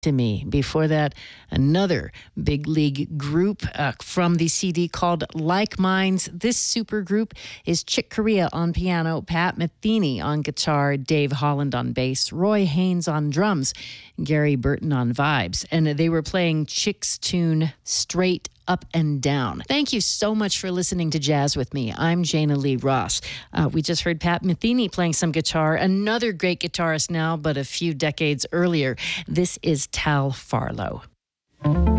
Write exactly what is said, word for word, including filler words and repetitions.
to Me. Before that, another big league group uh, from the C D called Like Minds. This super group is Chick Corea on piano, Pat Metheny on guitar, Dave Holland on bass, Roy Haynes on drums, Gary Burton on vibes. And they were playing Chick's tune Straight Up and Down. Thank you so much for listening to Jazz with me. I'm Jana Lee Ross. Uh, we just heard Pat Metheny playing some guitar, another great guitarist now, but a few decades earlier. This is Tal Farlow.